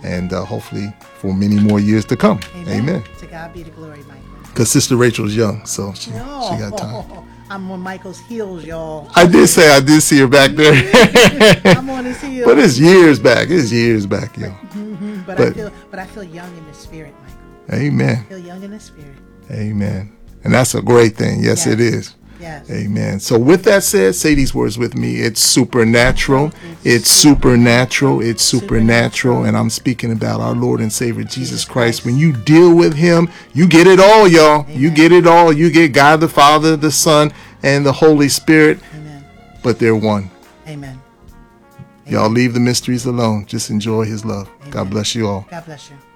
and hopefully for many more years to come. Amen. To God be the glory, Michael. Because Sister Rachel's young, so she got time. I'm on Michael's heels, y'all. I did see her back there. I'm on his heels. But it's years back. Yo. But I feel young in the spirit, Michael. Amen. I feel young in the spirit. Amen. And that's a great thing. Yes, it is. Yes. Amen. So with that said, say these words with me. It's supernatural. It's supernatural. It's supernatural. And I'm speaking about our Lord and Savior Jesus Christ. When you deal with him, you get it all, y'all. Amen. You get it all. You get God the Father, the Son, and the Holy Spirit. Amen. But they're one. Amen. Y'all leave the mysteries alone. Just enjoy his love. Amen. God bless you all. God bless you.